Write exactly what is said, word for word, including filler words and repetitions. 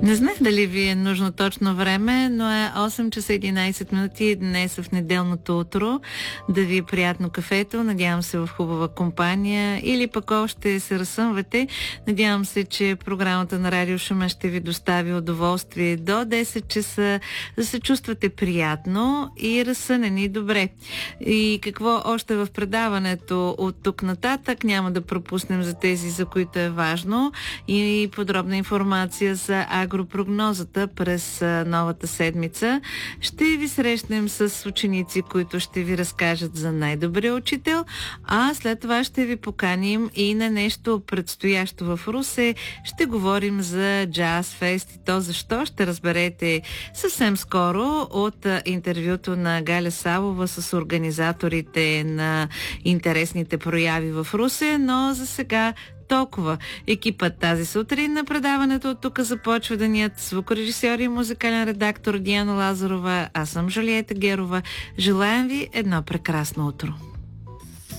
Не знам дали ви е нужно точно време, но е осем часа единайсет минути днес в неделното утро. Да ви е приятно кафето, надявам се в хубава компания, или пък още се разсъмвате. Надявам се, че програмата на Радио Шумен ще ви достави удоволствие до десет часа, да се чувствате приятно и разсънени добре. И какво още в предаването от тук нататък няма да пропуснем за тези, за които е важно, и подробна информация за агропрогнозата през новата седмица. Ще ви срещнем с ученици, които ще ви разкажат за най-добрия учител, а след това ще ви поканим и на нещо предстоящо в Русе. Ще говорим за Джаз Фест и то защо ще разберете съвсем скоро от интервюто на Галя Савова с организаторите на интересните прояви в Русе, но за сега толкова. Екипът тази сутрин на предаването от тук започва денят. Звукорежисьор и музикален редактор Диана Лазарова. Аз съм Жулиета Герова. Желаем ви едно прекрасно утро.